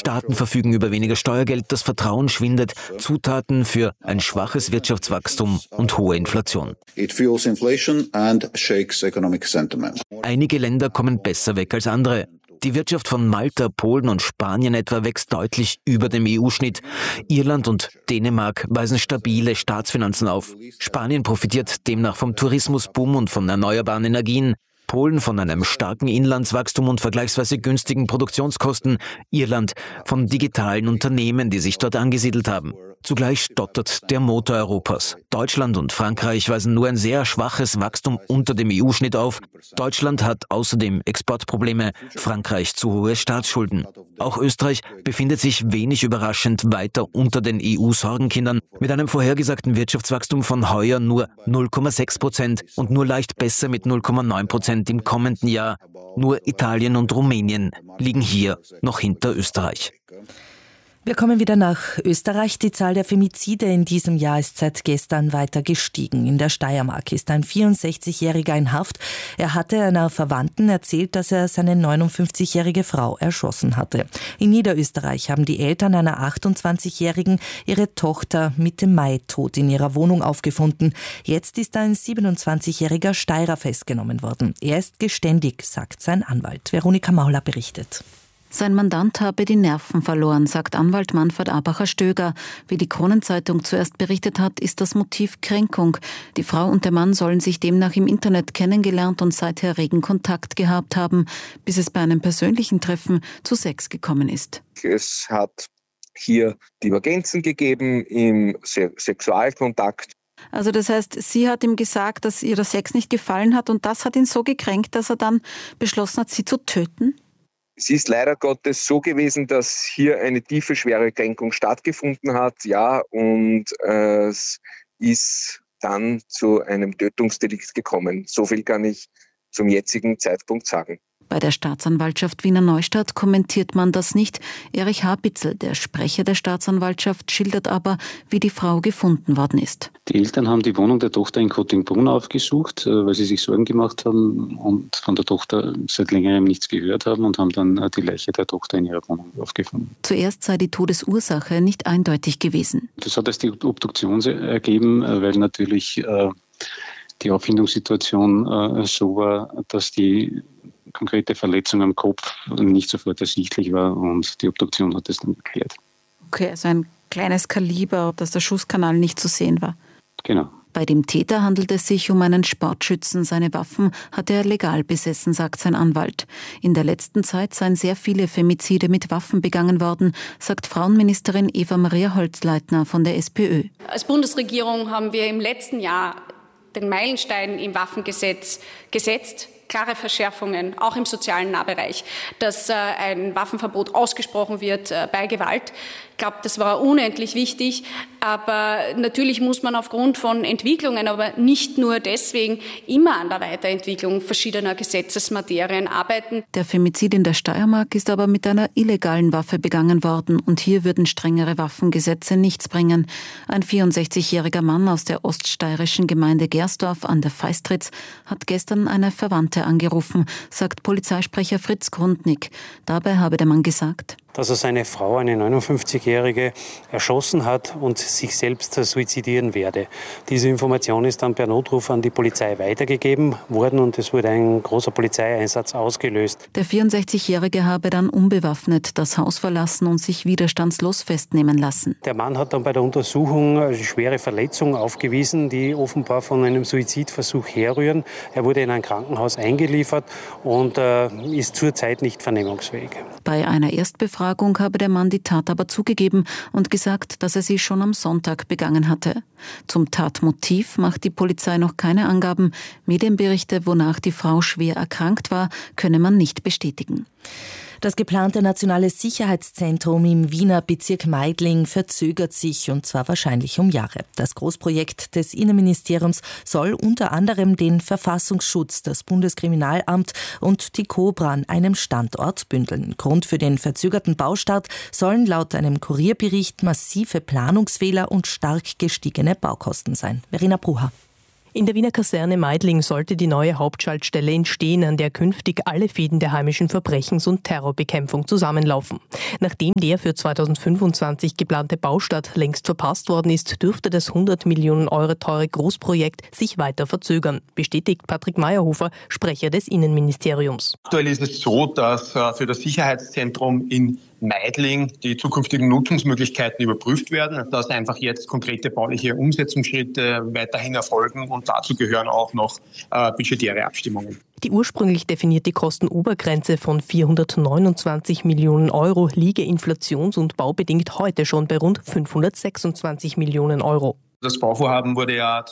Staaten verfügen über weniger Steuergeld, das Vertrauen schwindet, Zutaten für ein schwaches Wirtschaftswachstum und hohe Inflation. It fuels inflation and shakes economic sentiment. Einige Länder kommen besser weg als andere. Die Wirtschaft von Malta, Polen und Spanien etwa wächst deutlich über dem EU-Schnitt. Irland und Dänemark weisen stabile Staatsfinanzen auf. Spanien profitiert demnach vom Tourismusboom und von erneuerbaren Energien. Polen von einem starken Inlandswachstum und vergleichsweise günstigen Produktionskosten. Irland von digitalen Unternehmen, die sich dort angesiedelt haben. Zugleich stottert der Motor Europas. Deutschland und Frankreich weisen nur ein sehr schwaches Wachstum unter dem EU-Schnitt auf. Deutschland hat außerdem Exportprobleme, Frankreich zu hohe Staatsschulden. Auch Österreich befindet sich wenig überraschend weiter unter den EU-Sorgenkindern mit einem vorhergesagten Wirtschaftswachstum von heuer nur 0,6% und nur leicht besser mit 0,9% im kommenden Jahr. Nur Italien und Rumänien liegen hier noch hinter Österreich. Wir kommen wieder nach Österreich. Die Zahl der Femizide in diesem Jahr ist seit gestern weiter gestiegen. In der Steiermark ist ein 64-Jähriger in Haft. Er hatte einer Verwandten erzählt, dass er seine 59-jährige Frau erschossen hatte. In Niederösterreich haben die Eltern einer 28-Jährigen ihre Tochter Mitte Mai tot in ihrer Wohnung aufgefunden. Jetzt ist ein 27-jähriger Steirer festgenommen worden. Er ist geständig, sagt sein Anwalt. Veronika Mauler berichtet. Sein Mandant habe die Nerven verloren, sagt Anwalt Manfred Abacher-Stöger. Wie die Kronenzeitung zuerst berichtet hat, ist das Motiv Kränkung. Die Frau und der Mann sollen sich demnach im Internet kennengelernt und seither regen Kontakt gehabt haben, bis es bei einem persönlichen Treffen zu Sex gekommen ist. Es hat hier Divergenzen gegeben im Sexualkontakt. Also das heißt, sie hat ihm gesagt, dass ihr der Sex nicht gefallen hat und das hat ihn so gekränkt, dass er dann beschlossen hat, sie zu töten? Es ist leider Gottes so gewesen, dass hier eine tiefe, schwere Kränkung stattgefunden hat, ja, und es ist dann zu einem Tötungsdelikt gekommen. So viel kann ich zum jetzigen Zeitpunkt sagen. Bei der Staatsanwaltschaft Wiener Neustadt kommentiert man das nicht. Erich Habitzel, der Sprecher der Staatsanwaltschaft, schildert aber, wie die Frau gefunden worden ist. Die Eltern haben die Wohnung der Tochter in Kottingbrunn aufgesucht, weil sie sich Sorgen gemacht haben und von der Tochter seit längerem nichts gehört haben und haben dann die Leiche der Tochter in ihrer Wohnung aufgefunden. Zuerst sei die Todesursache nicht eindeutig gewesen. Das hat erst die Obduktion ergeben, weil natürlich die Auffindungssituation so war, dass die konkrete Verletzung am Kopf nicht sofort ersichtlich war und die Obduktion hat es dann erklärt. Okay, also ein kleines Kaliber, dass der Schusskanal nicht zu sehen war. Genau. Bei dem Täter handelt es sich um einen Sportschützen. Seine Waffen hatte er legal besessen, sagt sein Anwalt. In der letzten Zeit seien sehr viele Femizide mit Waffen begangen worden, sagt Frauenministerin Eva-Maria Holzleitner von der SPÖ. Als Bundesregierung haben wir im letzten Jahr den Meilenstein im Waffengesetz gesetzt. Klare Verschärfungen, auch im sozialen Nahbereich, dass ein Waffenverbot ausgesprochen wird bei Gewalt. Ich glaube, das war unendlich wichtig, aber natürlich muss man aufgrund von Entwicklungen, aber nicht nur deswegen, immer an der Weiterentwicklung verschiedener Gesetzesmaterien arbeiten. Der Femizid in der Steiermark ist aber mit einer illegalen Waffe begangen worden und hier würden strengere Waffengesetze nichts bringen. Ein 64-jähriger Mann aus der oststeirischen Gemeinde Gersdorf an der Feistritz hat gestern eine Verwandte angerufen, sagt Polizeisprecher Fritz Grundnick. Dabei habe der Mann gesagt, dass er seine Frau, eine 59-Jährige, erschossen hat und sich selbst suizidieren werde. Diese Information ist dann per Notruf an die Polizei weitergegeben worden und es wurde ein großer Polizeieinsatz ausgelöst. Der 64-Jährige habe dann unbewaffnet das Haus verlassen und sich widerstandslos festnehmen lassen. Der Mann hat dann bei der Untersuchung eine schwere Verletzung aufgewiesen, die offenbar von einem Suizidversuch herrühren. Er wurde in ein Krankenhaus eingeliefert und ist zurzeit nicht vernehmungsfähig. Bei einer Erstbefragung habe der Mann die Tat aber zugegeben und gesagt, dass er sie schon am Sonntag begangen hatte. Zum Tatmotiv macht die Polizei noch keine Angaben. Medienberichte, wonach die Frau schwer erkrankt war, könne man nicht bestätigen. Das geplante nationale Sicherheitszentrum im Wiener Bezirk Meidling verzögert sich und zwar wahrscheinlich um Jahre. Das Großprojekt des Innenministeriums soll unter anderem den Verfassungsschutz, das Bundeskriminalamt und die Cobra an einem Standort bündeln. Grund für den verzögerten Baustart sollen laut einem Kurierbericht massive Planungsfehler und stark gestiegene Baukosten sein. Verena Brucher. In der Wiener Kaserne Meidling sollte die neue Hauptschaltstelle entstehen, an der künftig alle Fäden der heimischen Verbrechens- und Terrorbekämpfung zusammenlaufen. Nachdem der für 2025 geplante Baustart längst verpasst worden ist, dürfte das 100 Millionen Euro teure Großprojekt sich weiter verzögern, bestätigt Patrick Mayerhofer, Sprecher des Innenministeriums. Aktuell ist es so, dass für das Sicherheitszentrum in Meidling die zukünftigen Nutzungsmöglichkeiten überprüft werden, dass einfach jetzt konkrete bauliche Umsetzungsschritte weiterhin erfolgen und dazu gehören auch noch budgetäre Abstimmungen. Die ursprünglich definierte Kostenobergrenze von 429 Millionen Euro liege inflations- und baubedingt heute schon bei rund 526 Millionen Euro. Das Bauvorhaben wurde ja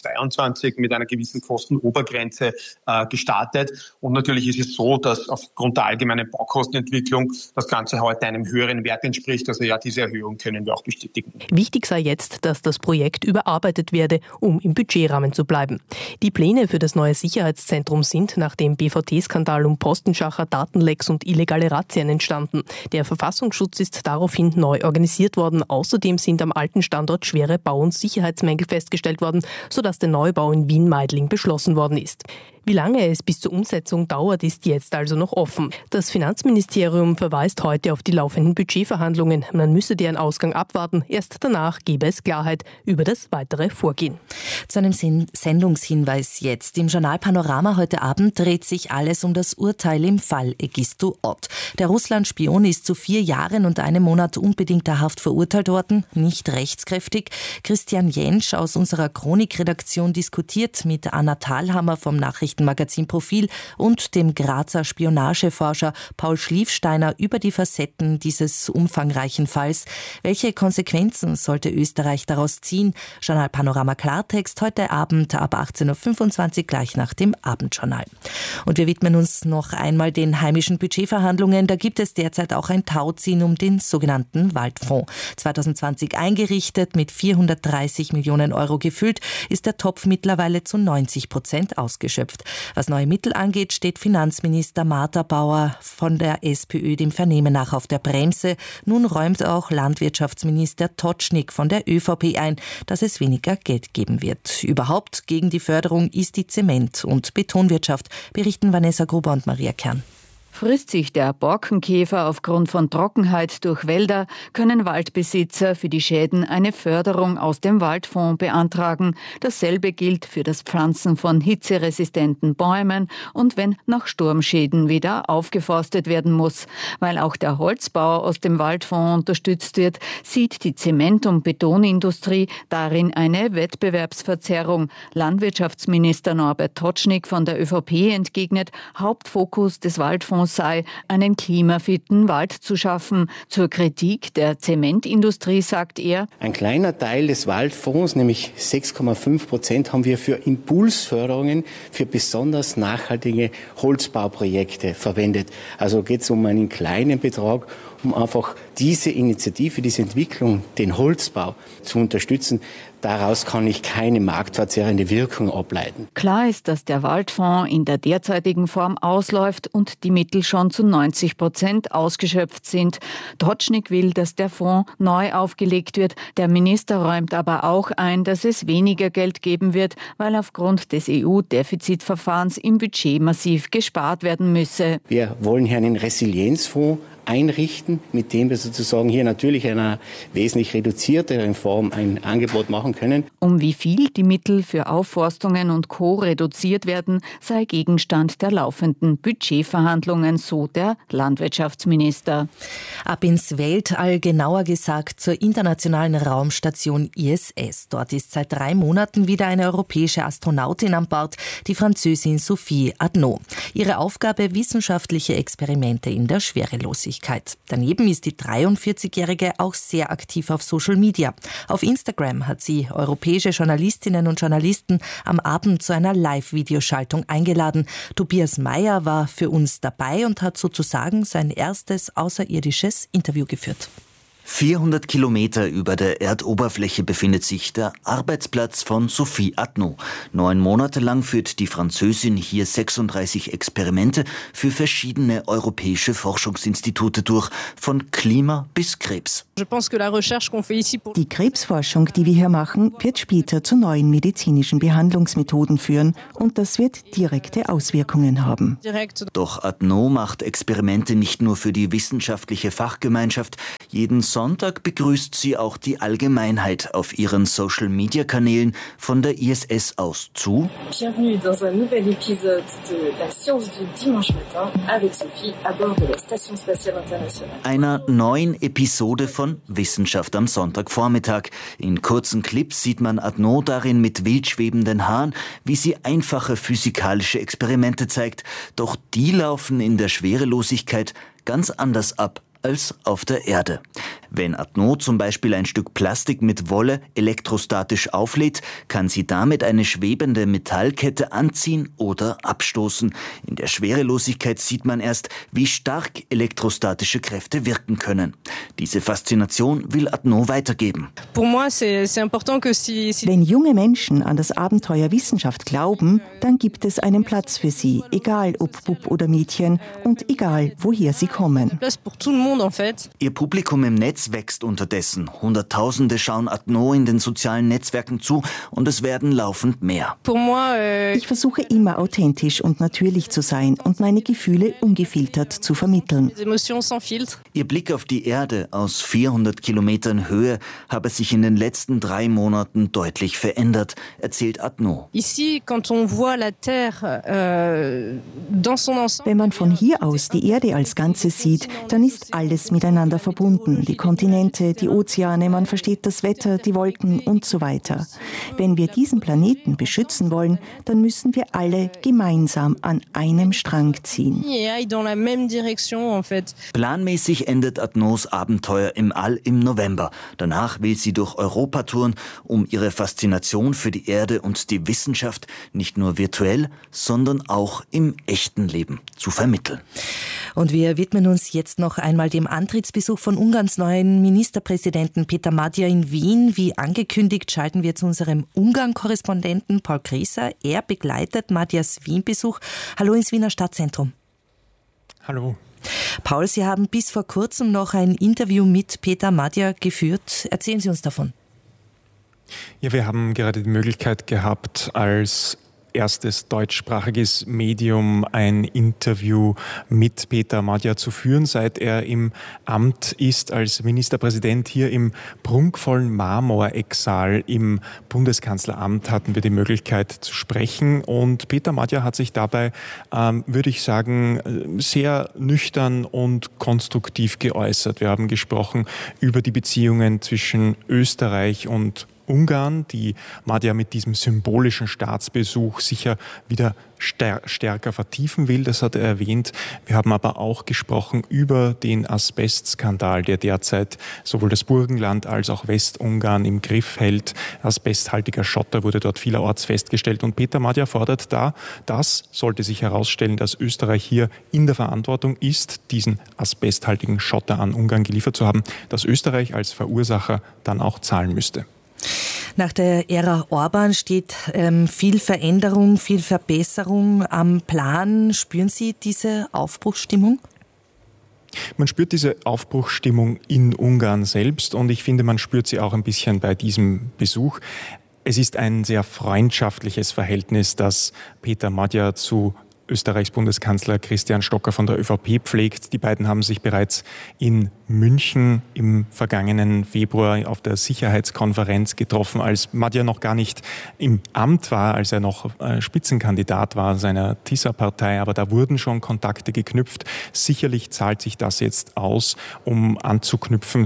2022 mit einer gewissen Kostenobergrenze gestartet. Und natürlich ist es so, dass aufgrund der allgemeinen Baukostenentwicklung das Ganze heute einem höheren Wert entspricht. Also ja, diese Erhöhung können wir auch bestätigen. Wichtig sei jetzt, dass das Projekt überarbeitet werde, um im Budgetrahmen zu bleiben. Die Pläne für das neue Sicherheitszentrum sind nach dem BVT-Skandal um Postenschacher, Datenlecks und illegale Razzien entstanden. Der Verfassungsschutz ist daraufhin neu organisiert worden. Außerdem sind am alten Standort schwere Bau- und Sicherheitsmängel festgestellt worden, sodass der Neubau in Wien-Meidling beschlossen worden ist. Wie lange es bis zur Umsetzung dauert, ist jetzt also noch offen. Das Finanzministerium verweist heute auf die laufenden Budgetverhandlungen. Man müsse deren Ausgang abwarten. Erst danach gebe es Klarheit über das weitere Vorgehen. Zu einem Sendungshinweis jetzt. Im Journal Panorama heute Abend dreht sich alles um das Urteil im Fall Egisto Ott. Der Russland-Spion ist zu 4 Jahren und 1 Monat unbedingter Haft verurteilt worden, nicht rechtskräftig. Christian Jentsch aus unserer Chronikredaktion diskutiert mit Anna Thalhammer vom Nachrichtenmagazin Profil und dem Grazer Spionageforscher Paul Schliefsteiner über die Facetten dieses umfangreichen Falls. Welche Konsequenzen sollte Österreich daraus ziehen? Journal Panorama Klartext heute Abend ab 18.25 Uhr gleich nach dem Abendjournal. Und wir widmen uns noch einmal den heimischen Budgetverhandlungen. Da gibt es derzeit auch ein Tauziehen um den sogenannten Waldfonds. 2020 eingerichtet, mit 430 Millionen Euro gefüllt, ist der Topf mittlerweile zu 90% ausgeschöpft. Was neue Mittel angeht, steht Finanzminister Martha Bauer von der SPÖ dem Vernehmen nach auf der Bremse. Nun räumt auch Landwirtschaftsminister Totschnig von der ÖVP ein, dass es weniger Geld geben wird. Überhaupt gegen die Förderung ist die Zement- und Betonwirtschaft, berichten Vanessa Gruber und Maria Kern. Frisst sich der Borkenkäfer aufgrund von Trockenheit durch Wälder, können Waldbesitzer für die Schäden eine Förderung aus dem Waldfonds beantragen. Dasselbe gilt für das Pflanzen von hitzeresistenten Bäumen und wenn nach Sturmschäden wieder aufgeforstet werden muss. Weil auch der Holzbau aus dem Waldfonds unterstützt wird, sieht die Zement- und Betonindustrie darin eine Wettbewerbsverzerrung. Landwirtschaftsminister Norbert Totschnig von der ÖVP entgegnet, Hauptfokus des Waldfonds sei, einen klimafitten Wald zu schaffen. Zur Kritik der Zementindustrie sagt er: Ein kleiner Teil des Waldfonds, nämlich 6,5%, haben wir für Impulsförderungen für besonders nachhaltige Holzbauprojekte verwendet. Also geht es um einen kleinen Betrag, um einfach diese Initiative, diese Entwicklung, den Holzbau zu unterstützen. Daraus kann ich keine marktverzerrende Wirkung ableiten. Klar ist, dass der Waldfonds in der derzeitigen Form ausläuft und die Mittel schon zu 90% ausgeschöpft sind. Totschnig will, dass der Fonds neu aufgelegt wird. Der Minister räumt aber auch ein, dass es weniger Geld geben wird, weil aufgrund des EU-Defizitverfahrens im Budget massiv gespart werden müsse. Wir wollen hier einen Resilienzfonds einrichten, mit dem wir sozusagen hier natürlich in einer wesentlich reduzierteren Form ein Angebot machen können. Um wie viel die Mittel für Aufforstungen und Co. reduziert werden, sei Gegenstand der laufenden Budgetverhandlungen, so der Landwirtschaftsminister. Ab ins Weltall, genauer gesagt zur internationalen Raumstation ISS. Dort ist seit 3 Monaten wieder eine europäische Astronautin an Bord, die Französin Sophie Adnot. Ihre Aufgabe: wissenschaftliche Experimente in der Schwerelosigkeit. Daneben ist die 43-Jährige auch sehr aktiv auf Social Media. Auf Instagram hat sie europäische Journalistinnen und Journalisten am Abend zu einer Live-Videoschaltung eingeladen. Tobias Meyer war für uns dabei und hat sozusagen sein erstes außerirdisches Interview geführt. 400 Kilometer über der Erdoberfläche befindet sich der Arbeitsplatz von Sophie Adno. 9 Monate lang führt die Französin hier 36 Experimente für verschiedene europäische Forschungsinstitute durch, von Klima bis Krebs. Die Krebsforschung, die wir hier machen, wird später zu neuen medizinischen Behandlungsmethoden führen und das wird direkte Auswirkungen haben. Doch Adno macht Experimente nicht nur für die wissenschaftliche Fachgemeinschaft. Jeden Sonntag begrüßt sie auch die Allgemeinheit auf ihren Social-Media-Kanälen von der ISS aus zu. Bienvenue dans un nouvel épisode de La Science du Dimanche Matin avec Sophie à bord de la Station Spatiale Internationale. Einer neuen Episode von Wissenschaft am Sonntagvormittag. In kurzen Clips sieht man Adno darin mit wild schwebenden Haaren, wie sie einfache physikalische Experimente zeigt. Doch die laufen in der Schwerelosigkeit ganz anders ab als auf der Erde. Wenn Adno zum Beispiel ein Stück Plastik mit Wolle elektrostatisch auflädt, kann sie damit eine schwebende Metallkette anziehen oder abstoßen. In der Schwerelosigkeit sieht man erst, wie stark elektrostatische Kräfte wirken können. Diese Faszination will Adno weitergeben. Wenn junge Menschen an das Abenteuer Wissenschaft glauben, dann gibt es einen Platz für sie, egal ob Bub oder Mädchen und egal woher sie kommen. Ihr Publikum im Netz wächst unterdessen. Hunderttausende schauen Adno in den sozialen Netzwerken zu und es werden laufend mehr. Ich versuche immer authentisch und natürlich zu sein und meine Gefühle ungefiltert zu vermitteln. Ihr Blick auf die Erde aus 400 Kilometern Höhe habe sich in den letzten 3 Monaten deutlich verändert, erzählt Adno. Wenn man von hier aus die Erde als Ganzes sieht, dann ist alles miteinander verbunden. Die Kontinente, die Ozeane, man versteht das Wetter, die Wolken und so weiter. Wenn wir diesen Planeten beschützen wollen, dann müssen wir alle gemeinsam an einem Strang ziehen. Planmäßig endet Adnos Abenteuer im All im November. Danach will sie durch Europa touren, um ihre Faszination für die Erde und die Wissenschaft nicht nur virtuell, sondern auch im echten Leben zu vermitteln. Und wir widmen uns jetzt noch einmal dem Antrittsbesuch von Ungarns neuen Ministerpräsidenten Peter Magyar in Wien. Wie angekündigt, schalten wir zu unserem Ungarn-Korrespondenten Paul Grieser. Er begleitet Magyars Wien-Besuch. Hallo ins Wiener Stadtzentrum. Hallo. Paul, Sie haben bis vor kurzem noch ein Interview mit Peter Magyar geführt. Erzählen Sie uns davon. Ja, wir haben gerade die Möglichkeit gehabt, als erstes deutschsprachiges Medium ein Interview mit Peter Magyar zu führen, seit er im Amt ist als Ministerpräsident. Hier im prunkvollen Marmorexsaal im Bundeskanzleramt hatten wir die Möglichkeit zu sprechen und Peter Magyar hat sich dabei, würde ich sagen, sehr nüchtern und konstruktiv geäußert. Wir haben gesprochen über die Beziehungen zwischen Österreich und Ungarn, die Magyar mit diesem symbolischen Staatsbesuch sicher wieder stärker vertiefen will, das hat er erwähnt. Wir haben aber auch gesprochen über den Asbestskandal, der derzeit sowohl das Burgenland als auch Westungarn im Griff hält. Asbesthaltiger Schotter wurde dort vielerorts festgestellt und Peter Magyar fordert da, das sollte sich herausstellen, dass Österreich hier in der Verantwortung ist, diesen asbesthaltigen Schotter an Ungarn geliefert zu haben, dass Österreich als Verursacher dann auch zahlen müsste. Nach der Ära Orban steht viel Veränderung, viel Verbesserung am Plan. Spüren Sie diese Aufbruchsstimmung? Man spürt diese Aufbruchsstimmung in Ungarn selbst und ich finde, man spürt sie auch ein bisschen bei diesem Besuch. Es ist ein sehr freundschaftliches Verhältnis, das Peter Magyar zu Österreichs Bundeskanzler Christian Stocker von der ÖVP pflegt. Die beiden haben sich bereits in München im vergangenen Februar auf der Sicherheitskonferenz getroffen, als Magyar noch gar nicht im Amt war, als er noch Spitzenkandidat war seiner TISA-Partei. Aber da wurden schon Kontakte geknüpft. Sicherlich zahlt sich das jetzt aus, um anzuknüpfen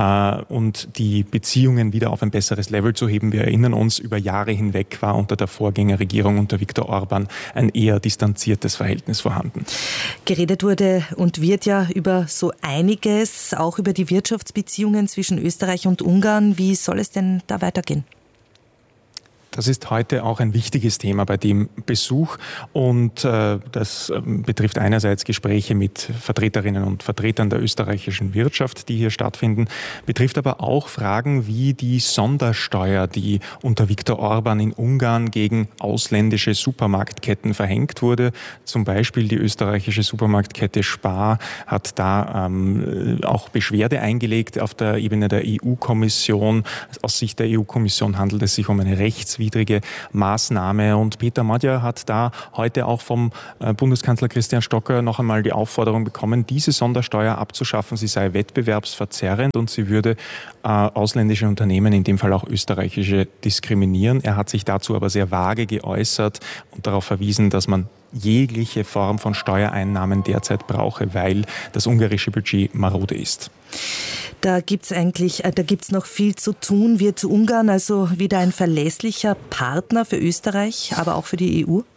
und die Beziehungen wieder auf ein besseres Level zu heben. Wir erinnern uns, über Jahre hinweg war unter der Vorgängerregierung unter Viktor Orban ein eher distanziertes Verhältnis vorhanden. Geredet wurde und wird ja über so einiges, auch über die Wirtschaftsbeziehungen zwischen Österreich und Ungarn. Wie soll es denn da weitergehen? Das ist heute auch ein wichtiges Thema bei dem Besuch und das betrifft einerseits Gespräche mit Vertreterinnen und Vertretern der österreichischen Wirtschaft, die hier stattfinden, betrifft aber auch Fragen wie die Sondersteuer, die unter Viktor Orban in Ungarn gegen ausländische Supermarktketten verhängt wurde. Zum Beispiel die österreichische Supermarktkette Spar hat da auch Beschwerde eingelegt auf der Ebene der EU-Kommission. Aus Sicht der EU-Kommission handelt es sich um eine rechtswidrige Maßnahme. Und Peter Madjar hat da heute auch vom Bundeskanzler Christian Stocker noch einmal die Aufforderung bekommen, diese Sondersteuer abzuschaffen. Sie sei wettbewerbsverzerrend und sie würde ausländische Unternehmen, in dem Fall auch österreichische, diskriminieren. Er hat sich dazu aber sehr vage geäußert und darauf verwiesen, dass man jegliche Form von Steuereinnahmen derzeit brauche, weil das ungarische Budget marode ist. Da gibt's noch viel zu tun. Wird Ungarn also wieder ein verlässlicher Partner für Österreich, aber auch für die EU?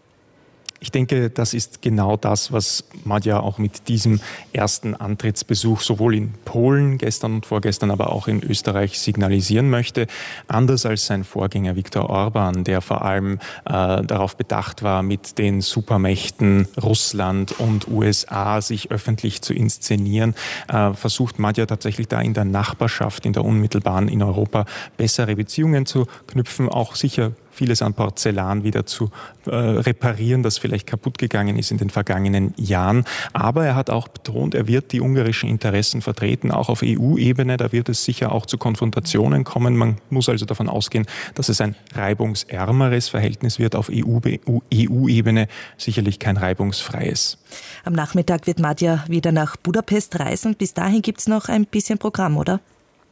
Ich denke, das ist genau das, was Madjar auch mit diesem ersten Antrittsbesuch sowohl in Polen gestern und vorgestern, aber auch in Österreich signalisieren möchte. Anders als sein Vorgänger Viktor Orban, der vor allem darauf bedacht war, mit den Supermächten Russland und USA sich öffentlich zu inszenieren, versucht Madjar tatsächlich da in der Nachbarschaft, in der unmittelbaren in Europa bessere Beziehungen zu knüpfen, auch sicher vieles an Porzellan wieder zu reparieren, das vielleicht kaputt gegangen ist in den vergangenen Jahren. Aber er hat auch betont, er wird die ungarischen Interessen vertreten, auch auf EU-Ebene. Da wird es sicher auch zu Konfrontationen kommen. Man muss also davon ausgehen, dass es ein reibungsärmeres Verhältnis wird auf EU-Ebene, sicherlich kein reibungsfreies. Am Nachmittag wird Madjar wieder nach Budapest reisen. Bis dahin gibt es noch ein bisschen Programm, oder?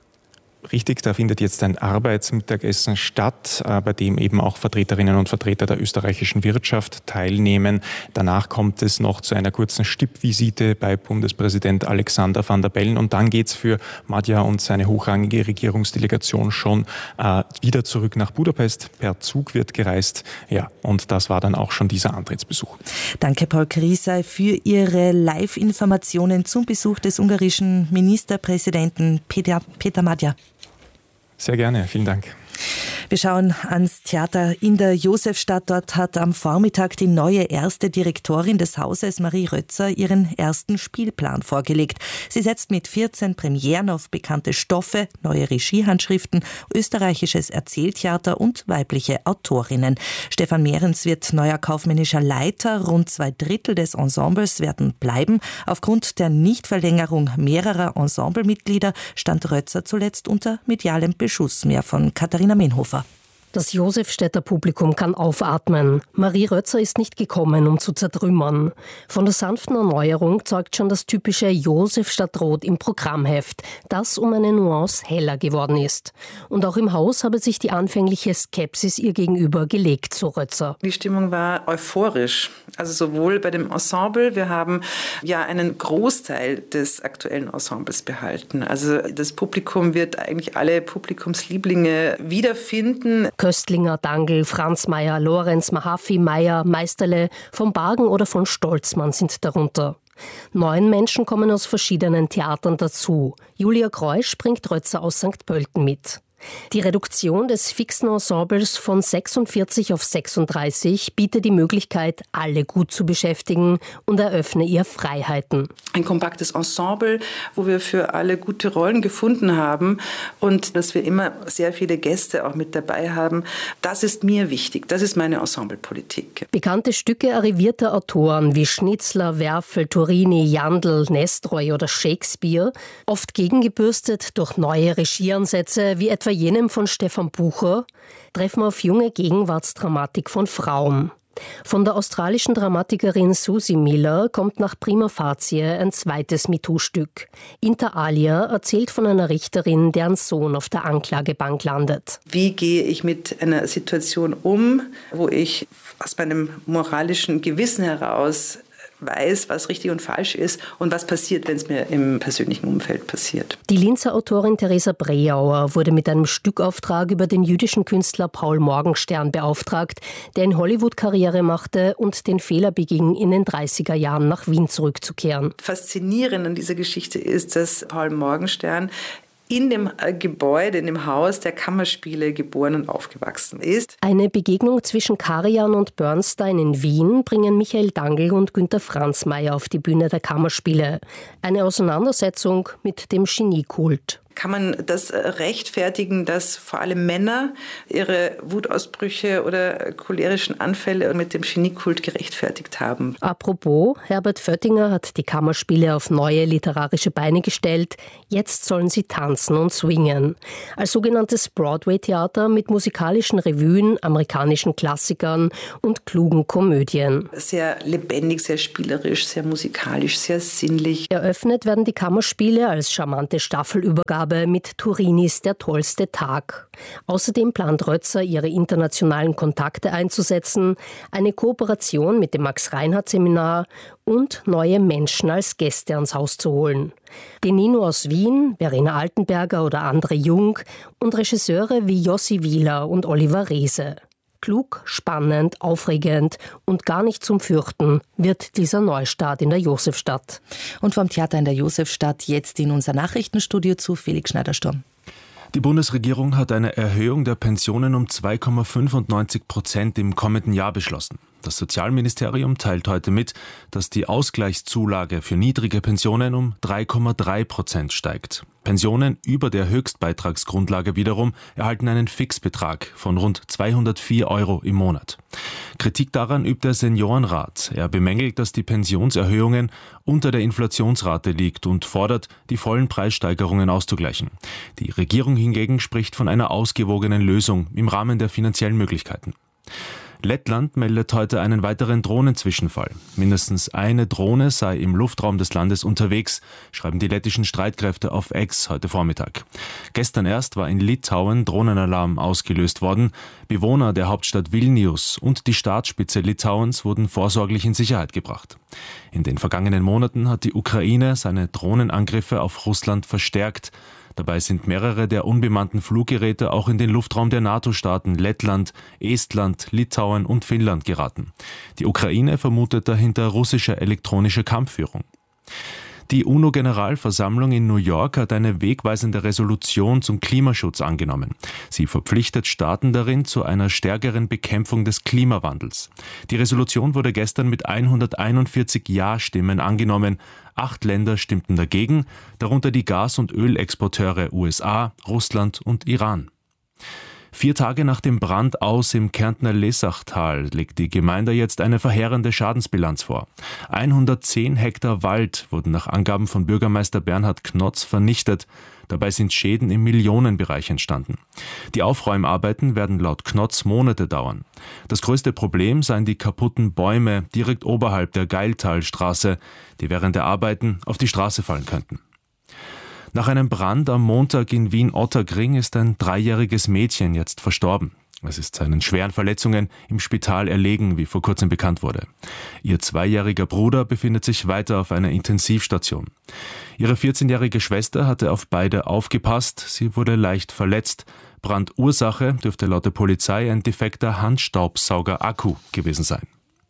Richtig, da findet jetzt ein Arbeitsmittagessen statt, bei dem eben auch Vertreterinnen und Vertreter der österreichischen Wirtschaft teilnehmen. Danach kommt es noch zu einer kurzen Stippvisite bei Bundespräsident Alexander Van der Bellen und dann geht's für Madjar und seine hochrangige Regierungsdelegation schon wieder zurück nach Budapest. Per Zug wird gereist. Ja, und das war dann auch schon dieser Antrittsbesuch. Danke, Paul Kriesei, für Ihre Live-Informationen zum Besuch des ungarischen Ministerpräsidenten Peter Madjar. Sehr gerne, vielen Dank. Wir schauen ans Theater in der Josefstadt. Dort hat am Vormittag die neue erste Direktorin des Hauses, Marie Rötzer, ihren ersten Spielplan vorgelegt. Sie setzt mit 14 Premieren auf bekannte Stoffe, neue Regiehandschriften, österreichisches Erzähltheater und weibliche Autorinnen. Stefan Mehrens wird neuer kaufmännischer Leiter. Rund 2/3 des Ensembles werden bleiben. Aufgrund der Nichtverlängerung mehrerer Ensemblemitglieder stand Rötzer zuletzt unter medialem Beschuss. Mehr von Katharina Menhofer. Das Josefstädter Publikum kann aufatmen. Marie Rötzer ist nicht gekommen, um zu zertrümmern. Von der sanften Erneuerung zeugt schon das typische Josefstadt-Rot im Programmheft, das um eine Nuance heller geworden ist. Und auch im Haus habe sich die anfängliche Skepsis ihr gegenüber gelegt, so Rötzer. Die Stimmung war euphorisch. Also sowohl bei dem Ensemble, wir haben ja einen Großteil des aktuellen Ensembles behalten. Also das Publikum wird eigentlich alle Publikumslieblinge wiederfinden. Köstlinger, Dangl, Franz Mayer, Lorenz, Mahaffy, Meyer, Meisterle, von Bargen oder von Stolzmann sind darunter. 9 Menschen kommen aus verschiedenen Theatern dazu. Julia Kreusch bringt Rötzer aus St. Pölten mit. Die Reduktion des fixen Ensembles von 46 auf 36 bietet die Möglichkeit, alle gut zu beschäftigen und eröffne ihr Freiheiten. Ein kompaktes Ensemble, wo wir für alle gute Rollen gefunden haben und dass wir immer sehr viele Gäste auch mit dabei haben, das ist mir wichtig. Das ist meine Ensemblepolitik. Bekannte Stücke arrivierter Autoren wie Schnitzler, Werfel, Turini, Jandl, Nestroy oder Shakespeare, oft gegengebürstet durch neue Regieansätze wie etwa jenem von Stefan Bucher, treffen auf junge Gegenwartsdramatik von Frauen. Von der australischen Dramatikerin Susie Miller kommt nach Prima Facie ein zweites MeToo-Stück. Inter alia erzählt von einer Richterin, deren Sohn auf der Anklagebank landet. Wie gehe ich mit einer Situation um, wo ich aus meinem moralischen Gewissen heraus weiß, was richtig und falsch ist und was passiert, wenn es mir im persönlichen Umfeld passiert. Die Linzer Autorin Theresa Breauer wurde mit einem Stückauftrag über den jüdischen Künstler Paul Morgenstern beauftragt, der in Hollywood Karriere machte und den Fehler beging, in den 30er Jahren nach Wien zurückzukehren. Faszinierend an dieser Geschichte ist, dass Paul Morgenstern in dem Gebäude, in dem Haus der Kammerspiele geboren und aufgewachsen ist. Eine Begegnung zwischen Karajan und Bernstein in Wien bringen Michael Dangl und Günter Franzmeier auf die Bühne der Kammerspiele. Eine Auseinandersetzung mit dem Geniekult. Kann man das rechtfertigen, dass vor allem Männer ihre Wutausbrüche oder cholerischen Anfälle mit dem Geniekult gerechtfertigt haben? Apropos, Herbert Föttinger hat die Kammerspiele auf neue literarische Beine gestellt. Jetzt sollen sie tanzen und swingen. Als sogenanntes Broadway-Theater mit musikalischen Revuen, amerikanischen Klassikern und klugen Komödien. Sehr lebendig, sehr spielerisch, sehr musikalisch, sehr sinnlich. Eröffnet werden die Kammerspiele als charmante Staffelübergabe mit Turinis Der tollste Tag. Außerdem plant Rötzer, ihre internationalen Kontakte einzusetzen, eine Kooperation mit dem Max-Reinhardt-Seminar und neue Menschen als Gäste ans Haus zu holen. Die Nino aus Wien, Verena Altenberger oder André Jung und Regisseure wie Jossi Wieler und Oliver Reese. Klug, spannend, aufregend und gar nicht zum Fürchten wird dieser Neustart in der Josefstadt. Und vom Theater in der Josefstadt jetzt in unser Nachrichtenstudio zu Felix Schneider-Sturm. Die Bundesregierung hat eine Erhöhung der Pensionen um 2,95% im kommenden Jahr beschlossen. Das Sozialministerium teilt heute mit, dass die Ausgleichszulage für niedrige Pensionen um 3,3% steigt. Pensionen über der Höchstbeitragsgrundlage wiederum erhalten einen Fixbetrag von rund 204 € im Monat. Kritik daran übt der Seniorenrat. Er bemängelt, dass die Pensionserhöhungen unter der Inflationsrate liegt und fordert, die vollen Preissteigerungen auszugleichen. Die Regierung hingegen spricht von einer ausgewogenen Lösung im Rahmen der finanziellen Möglichkeiten. Lettland meldet heute einen weiteren Drohnenzwischenfall. Mindestens eine Drohne sei im Luftraum des Landes unterwegs, schreiben die lettischen Streitkräfte auf X heute Vormittag. Gestern erst war in Litauen Drohnenalarm ausgelöst worden. Bewohner der Hauptstadt Vilnius und die Staatsspitze Litauens wurden vorsorglich in Sicherheit gebracht. In den vergangenen Monaten hat die Ukraine seine Drohnenangriffe auf Russland verstärkt. Dabei sind mehrere der unbemannten Fluggeräte auch in den Luftraum der NATO-Staaten Lettland, Estland, Litauen und Finnland geraten. Die Ukraine vermutet dahinter russische elektronische Kampfführung. Die UNO-Generalversammlung in New York hat eine wegweisende Resolution zum Klimaschutz angenommen. Sie verpflichtet Staaten darin zu einer stärkeren Bekämpfung des Klimawandels. Die Resolution wurde gestern mit 141 Ja-Stimmen angenommen. 8 Länder stimmten dagegen, darunter die Gas- und Ölexporteure USA, Russland und Iran. 4 Tage nach dem Brand aus im Kärntner Lesachtal legt die Gemeinde jetzt eine verheerende Schadensbilanz vor. 110 Hektar Wald wurden nach Angaben von Bürgermeister Bernhard Knotz vernichtet. Dabei sind Schäden im Millionenbereich entstanden. Die Aufräumarbeiten werden laut Knotz Monate dauern. Das größte Problem seien die kaputten Bäume direkt oberhalb der Geiltalstraße, die während der Arbeiten auf die Straße fallen könnten. Nach einem Brand am Montag in Wien-Otterkring ist ein 3-jähriges Mädchen jetzt verstorben. Es ist seinen schweren Verletzungen im Spital erlegen, wie vor kurzem bekannt wurde. Ihr 2-jähriger Bruder befindet sich weiter auf einer Intensivstation. Ihre 14-jährige Schwester hatte auf beide aufgepasst. Sie wurde leicht verletzt. Brandursache dürfte laut der Polizei ein defekter Handstaubsauger-Akku gewesen sein.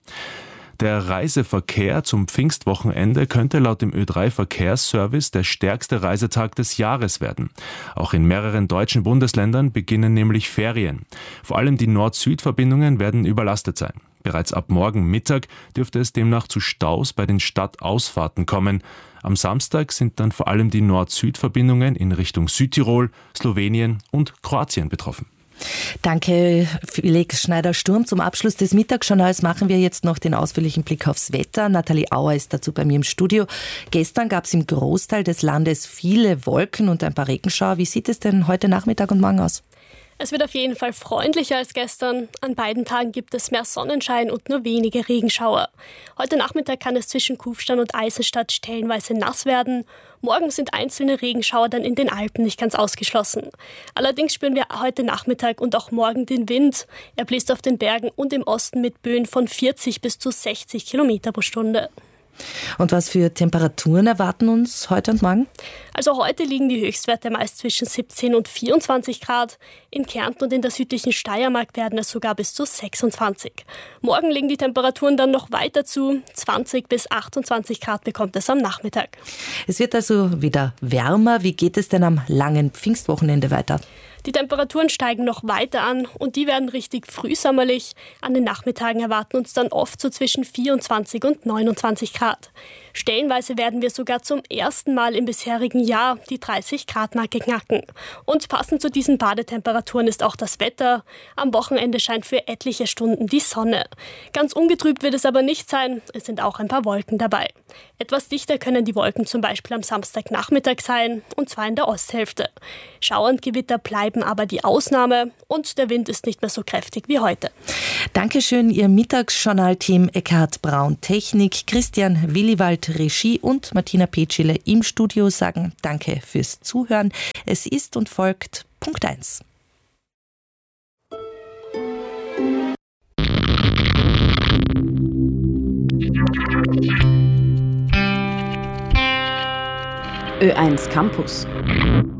Der Reiseverkehr zum Pfingstwochenende könnte laut dem Ö3-Verkehrsservice der stärkste Reisetag des Jahres werden. Auch in mehreren deutschen Bundesländern beginnen nämlich Ferien. Vor allem die Nord-Süd-Verbindungen werden überlastet sein. Bereits ab morgen Mittag dürfte es demnach zu Staus bei den Stadtausfahrten kommen. Am Samstag sind dann vor allem die Nord-Süd-Verbindungen in Richtung Südtirol, Slowenien und Kroatien betroffen. Danke, Felix Schneider-Sturm. Zum Abschluss des Mittagsjournals machen wir jetzt noch den ausführlichen Blick aufs Wetter. Nathalie Auer ist dazu bei mir im Studio. Gestern gab es im Großteil des Landes viele Wolken und ein paar Regenschauer. Wie sieht es denn heute Nachmittag und morgen aus? Es wird auf jeden Fall freundlicher als gestern. An beiden Tagen gibt es mehr Sonnenschein und nur wenige Regenschauer. Heute Nachmittag kann es zwischen Kufstein und Eisenstadt stellenweise nass werden. Morgen sind einzelne Regenschauer dann in den Alpen nicht ganz ausgeschlossen. Allerdings spüren wir heute Nachmittag und auch morgen den Wind. Er bläst auf den Bergen und im Osten mit Böen von 40 bis zu 60 Kilometer pro Stunde. Und was für Temperaturen erwarten uns heute und morgen? Also heute liegen die Höchstwerte meist zwischen 17 und 24 Grad. In Kärnten und in der südlichen Steiermark werden es sogar bis zu 26. Morgen legen die Temperaturen dann noch weiter zu. 20 bis 28 Grad bekommt es am Nachmittag. Es wird also wieder wärmer. Wie geht es denn am langen Pfingstwochenende weiter? Die Temperaturen steigen noch weiter an und die werden richtig frühsommerlich. An den Nachmittagen erwarten uns dann oft so zwischen 24 und 29 Grad. Stellenweise werden wir sogar zum ersten Mal im bisherigen Jahr die 30-Grad-Marke knacken. Und passend zu diesen Badetemperaturen ist auch das Wetter. Am Wochenende scheint für etliche Stunden die Sonne. Ganz ungetrübt wird es aber nicht sein. Es sind auch ein paar Wolken dabei. Etwas dichter können die Wolken zum Beispiel am Samstagnachmittag sein, und zwar in der Osthälfte. Schauer und Gewitter bleiben aber die Ausnahme und der Wind ist nicht mehr so kräftig wie heute. Dankeschön, Ihr Mittagsjournal-Team. Eckhard Braun Technik, Christian Williwald Regie und Martina Petschile im Studio sagen Danke fürs Zuhören. Es ist und folgt Punkt 1. Ö1 Campus.